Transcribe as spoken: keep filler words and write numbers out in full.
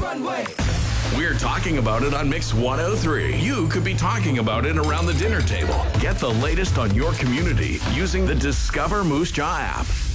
runway. We're talking about it on Mix one oh three. You could be talking about it around the dinner table. Get the latest on your community using the Discover Moose Jaw app.